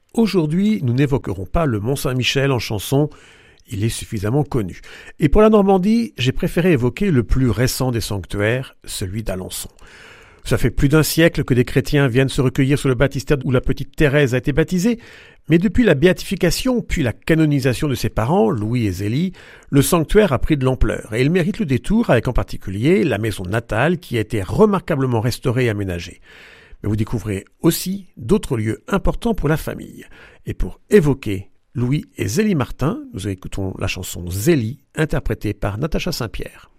Aujourd'hui, nous n'évoquerons pas le Mont-Saint-Michel en chanson, il est suffisamment connu. Et pour la Normandie, j'ai préféré évoquer le plus récent des sanctuaires, celui d'Alençon. Ça fait plus d'un siècle que des chrétiens viennent se recueillir sur le baptistère où la petite Thérèse a été baptisée, mais depuis la béatification puis la canonisation de ses parents, Louis et Zélie, le sanctuaire a pris de l'ampleur et il mérite le détour avec en particulier la maison natale qui a été remarquablement restaurée et aménagée. Mais vous découvrez aussi d'autres lieux importants pour la famille. Et pour évoquer Louis et Zélie Martin, nous écoutons la chanson Zélie, interprétée par Natacha Saint-Pierre.